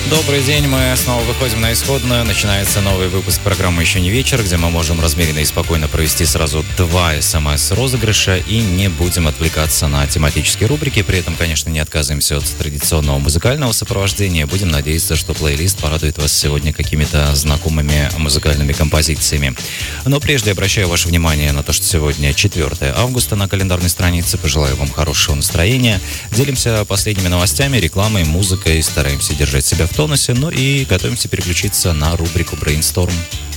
Добрый день, мы снова выходим на исходную. Начинается новый выпуск программы «Еще не вечер», где мы можем размеренно и спокойно провести сразу 2 СМС-розыгрыша и не будем отвлекаться на тематические рубрики. При этом, конечно, не отказываемся от традиционного музыкального сопровождения. Будем надеяться, что плейлист порадует вас сегодня какими-то знакомыми музыкальными композициями. Но прежде обращаю ваше внимание на то, что сегодня 4 августа на календарной странице. Пожелаю вам хорошего настроения. Делимся последними новостями, рекламой, музыкой. Стараемся держать себя в тонусе, ну и готовимся переключиться на рубрику «Брейнсторм».